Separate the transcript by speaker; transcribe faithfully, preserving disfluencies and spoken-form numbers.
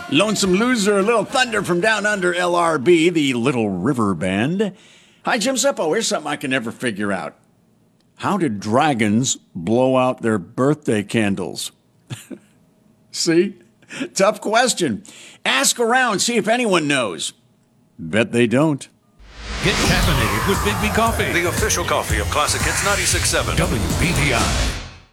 Speaker 1: Lonesome Loser, a little thunder from down under L R B, the Little River Band. Hi, Jim Zippo. Here's something I can never figure out. How did dragons blow out their birthday candles? See? Tough question. Ask around, see if anyone knows. Bet they don't.
Speaker 2: Get caffeinated with Big B Coffee,
Speaker 3: the official coffee of Classic Hits ninety-six point seven.
Speaker 2: W B T I.